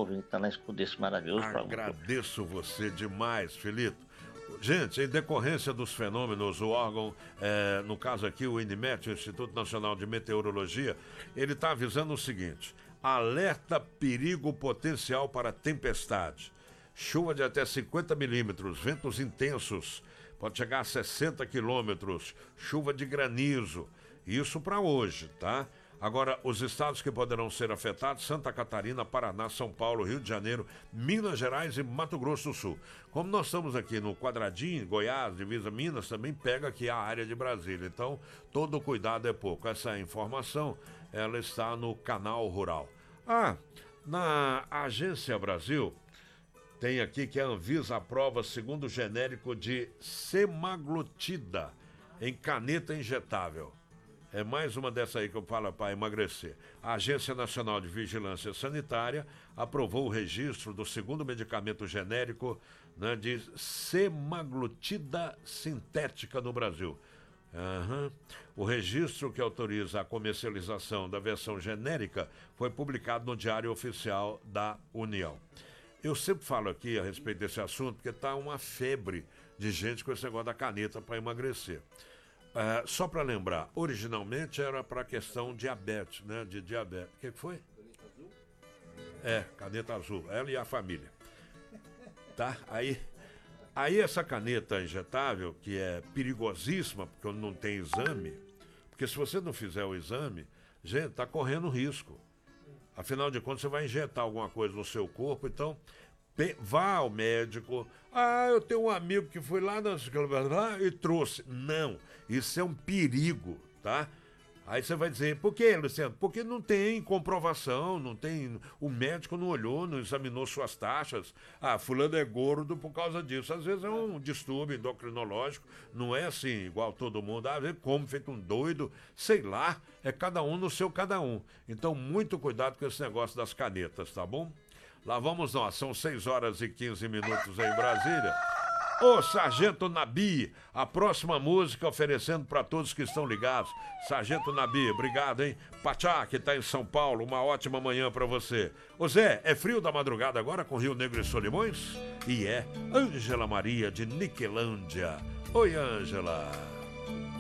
ouvintes que estão na escuta desse maravilhoso programa. Agradeço você demais, Felipe. Gente, em decorrência dos fenômenos, o órgão, no caso aqui o INMET, o Instituto Nacional de Meteorologia, ele está avisando o seguinte: alerta perigo potencial para tempestade. Chuva de até 50 milímetros, ventos intensos, pode chegar a 60 quilômetros, chuva de granizo. Isso para hoje, tá? Agora, os estados que poderão ser afetados: Santa Catarina, Paraná, São Paulo, Rio de Janeiro, Minas Gerais e Mato Grosso do Sul. Como nós estamos aqui no quadradinho, Goiás, divisa Minas, também pega aqui a área de Brasília. Então, todo cuidado é pouco. Essa informação, ela está no Canal Rural. Na Agência Brasil, tem aqui que a Anvisa aprova segundo genérico de semaglutida em caneta injetável. É mais uma dessa aí que eu falo para emagrecer. A Agência Nacional de Vigilância Sanitária aprovou o registro do segundo medicamento genérico, né, de semaglutida sintética no Brasil. O registro que autoriza a comercialização da versão genérica foi publicado no Diário Oficial da União. Eu sempre falo aqui a respeito desse assunto porque está uma febre de gente com esse negócio da caneta para emagrecer. Só para lembrar, originalmente era para questão diabetes, né? De diabetes. O que foi? Caneta azul. Ela e a família. Tá? Aí essa caneta injetável, que é perigosíssima, porque não tem exame, porque se você não fizer o exame, gente, tá correndo risco. Afinal de contas, você vai injetar alguma coisa no seu corpo, então vá ao médico. Eu tenho um amigo que foi lá e trouxe. Não, isso é um perigo, tá? Aí você vai dizer: por quê, Luciano? Porque não tem comprovação, não tem, o médico não olhou, não examinou suas taxas. Fulano é gordo por causa disso. Às vezes é um distúrbio endocrinológico, não é assim igual todo mundo. Às vezes come feito um doido, sei lá, é cada um no seu cada um. Então muito cuidado com esse negócio das canetas, tá bom? Lá vamos nós, são 6h e 15 em Brasília. Ô Sargento Nabi, a próxima música oferecendo para todos que estão ligados. Sargento Nabi, obrigado, hein? Pachá, que tá em São Paulo, uma ótima manhã para você. Ô Zé, é frio da madrugada agora com Rio Negro e Solimões? E é Ângela Maria de Niquelândia. Oi, Ângela.